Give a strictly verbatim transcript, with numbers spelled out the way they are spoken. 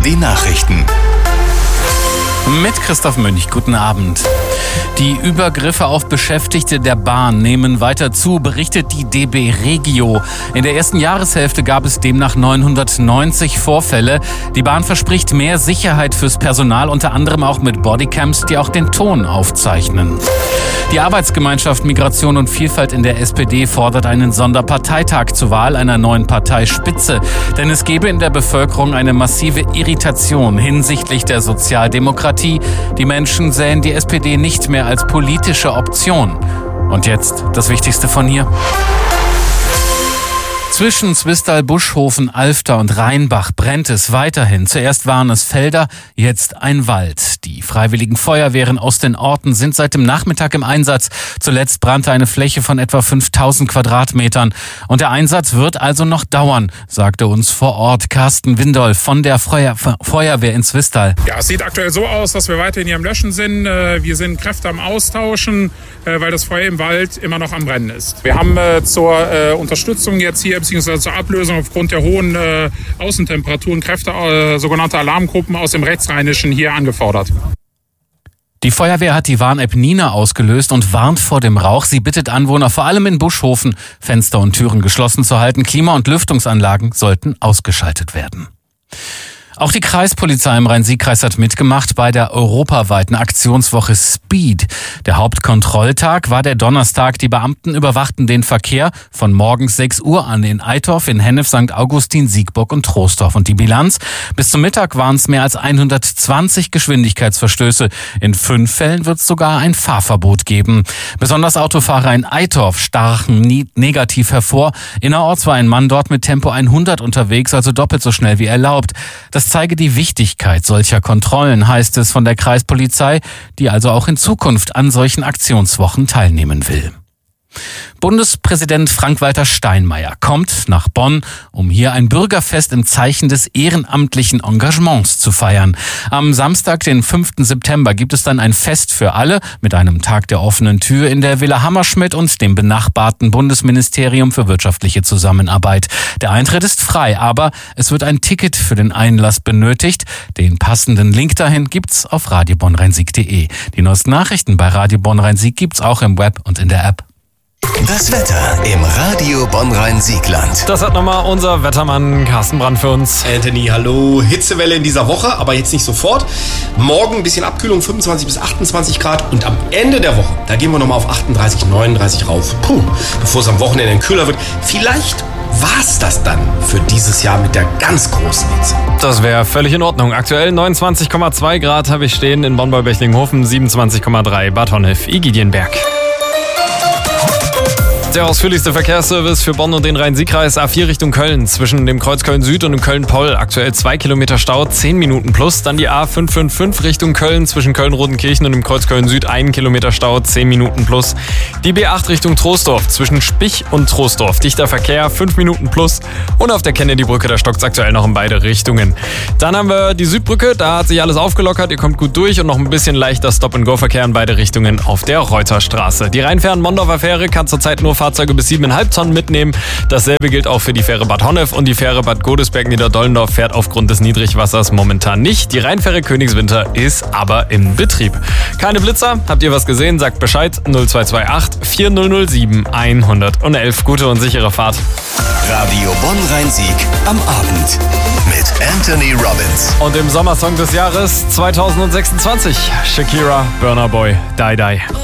die Nachrichten. Mit Christoph Münch, guten Abend. Die Übergriffe auf Beschäftigte der Bahn nehmen weiter zu, berichtet die D B Regio. In der ersten Jahreshälfte gab es demnach neunhundertneunzig Vorfälle. Die Bahn verspricht mehr Sicherheit fürs Personal, unter anderem auch mit Bodycams, die auch den Ton aufzeichnen. Die Arbeitsgemeinschaft Migration und Vielfalt in der S P D fordert einen Sonderparteitag zur Wahl einer neuen Parteispitze. Denn es gebe in der Bevölkerung eine massive Irritation hinsichtlich der Sozialdemokratie. Die Menschen sähen die S P D nicht mehr als politische Option. Und jetzt das Wichtigste von hier. Zwischen Zwistal, Buschhofen, Alfter und Rheinbach brennt es weiterhin. Zuerst waren es Felder, jetzt ein Wald. Die freiwilligen Feuerwehren aus den Orten sind seit dem Nachmittag im Einsatz. Zuletzt brannte eine Fläche von etwa fünftausend Quadratmetern. Und der Einsatz wird also noch dauern, sagte uns vor Ort Carsten Windolf von der Feuer- Feuerwehr in Zwistal. Ja, es sieht aktuell so aus, dass wir weiterhin hier am Löschen sind. Wir sind Kräfte am Austauschen, weil das Feuer im Wald immer noch am Brennen ist. Wir haben zur Unterstützung jetzt hier beziehungsweise zur Ablösung aufgrund der hohen äh, Außentemperaturen Kräfte, äh, sogenannte Alarmgruppen aus dem Rechtsrheinischen hier angefordert. Die Feuerwehr hat die Warn-App Nina ausgelöst und warnt vor dem Rauch. Sie bittet Anwohner, vor allem in Buschhofen, Fenster und Türen geschlossen zu halten. Klima- und Lüftungsanlagen sollten ausgeschaltet werden. Auch die Kreispolizei im Rhein-Sieg-Kreis hat mitgemacht bei der europaweiten Aktionswoche Speed. Der Hauptkontrolltag war der Donnerstag. Die Beamten überwachten den Verkehr von morgens sechs Uhr an in Eitorf, in Hennef, Sankt Augustin, Siegburg und Troisdorf. Und die Bilanz? Bis zum Mittag waren es mehr als hundertzwanzig Geschwindigkeitsverstöße. In fünf Fällen wird es sogar ein Fahrverbot geben. Besonders Autofahrer in Eitorf stachen nie negativ hervor. Innerorts war ein Mann dort mit Tempo hundert unterwegs, also doppelt so schnell wie erlaubt. Das zeige die Wichtigkeit solcher Kontrollen, heißt es von der Kreispolizei, die also auch in Zukunft an solchen Aktionswochen teilnehmen will. Bundespräsident Frank-Walter Steinmeier kommt nach Bonn, um hier ein Bürgerfest im Zeichen des ehrenamtlichen Engagements zu feiern. Am Samstag, den fünften September, gibt es dann ein Fest für alle mit einem Tag der offenen Tür in der Villa Hammerschmidt und dem benachbarten Bundesministerium für wirtschaftliche Zusammenarbeit. Der Eintritt ist frei, aber es wird ein Ticket für den Einlass benötigt. Den passenden Link dahin gibt's auf radio bonn rhein sieg punkt de. Die neuesten Nachrichten bei Radio Bonn Rhein-Sieg gibt's auch im Web und in der App. Das Wetter im Radio Bonn-Rhein-Siegland. Das hat nochmal unser Wettermann Carsten Brand für uns. Anthony, hallo. Hitzewelle in dieser Woche, aber jetzt nicht sofort. Morgen ein bisschen Abkühlung, fünfundzwanzig bis achtundzwanzig Grad. Und am Ende der Woche, da gehen wir nochmal auf achtunddreißig, neununddreißig rauf. Puh, bevor es am Wochenende dann kühler wird. Vielleicht war's das dann für dieses Jahr mit der ganz großen Hitze. Das wäre völlig in Ordnung. Aktuell neunundzwanzig Komma zwei Grad habe ich stehen in Bonn-Bechtlinghofen, siebenundzwanzig Komma drei Bad Honnef, Igidienberg. Der ausführlichste Verkehrsservice für Bonn und den Rhein-Sieg-Kreis. A vier Richtung Köln, zwischen dem Kreuz Köln-Süd und dem Köln-Poll. Aktuell zwei Kilometer Stau, zehn Minuten plus. Dann die A fünf fünf fünf Richtung Köln, zwischen Köln-Rodenkirchen und dem Kreuz Köln-Süd, ein Kilometer Stau, zehn Minuten plus. Die B acht Richtung Troisdorf, zwischen Spich und Troisdorf. Dichter Verkehr, fünf Minuten plus. Und auf der Kennedy-Brücke, da stockt es aktuell noch in beide Richtungen. Dann haben wir die Südbrücke, da hat sich alles aufgelockert. Ihr kommt gut durch und noch ein bisschen leichter Stop-and-Go-Verkehr in beide Richtungen auf der Reuterstraße. Die Rheinfähren-Mondorfer Fähre kann zurzeit nur Fahrzeuge bis sieben Komma fünf Tonnen mitnehmen. Dasselbe gilt auch für die Fähre Bad Honnef und die Fähre Bad Godesberg-Niederdollendorf fährt aufgrund des Niedrigwassers momentan nicht. Die Rheinfähre Königswinter ist aber in Betrieb. Keine Blitzer? Habt ihr was gesehen? Sagt Bescheid. null zwei zwei acht, vier null null sieben, eins eins eins. Gute und sichere Fahrt. Radio Bonn-Rhein-Sieg am Abend mit Anthony Robbins. Und im Sommersong des Jahres zweitausendsechsundzwanzig, Shakira, Burna Boy, Die Die.